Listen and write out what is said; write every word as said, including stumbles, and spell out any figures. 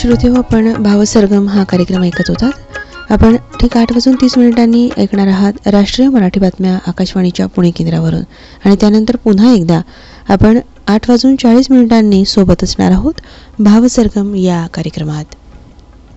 श्रोते हो, आपण भावसरगम हा कार्यक्रम ऐकत होतात. आपण ठीक आठ वाजून तीस मिनिटांनी ऐकणार आहात राष्ट्रीय मराठी बातम्या आकाशवाणीच्या पुणे केंद्रावरून. आणि त्यानंतर पुन्हा एकदा आपण आठ वाजून चाळीस मिनिटांनी सोबत असणार आहोत भावसरगम या कार्यक्रमात.